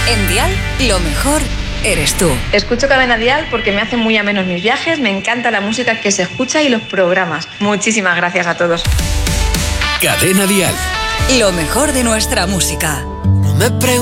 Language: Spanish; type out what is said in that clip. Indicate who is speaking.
Speaker 1: En Dial, lo mejor eres tú.
Speaker 2: Escucho Cadena Dial porque me hacen muy amenos mis viajes, me encanta la música que se escucha y los programas. Muchísimas gracias a todos.
Speaker 3: Cadena Dial.
Speaker 1: Lo mejor de nuestra música.
Speaker 4: No me preguntes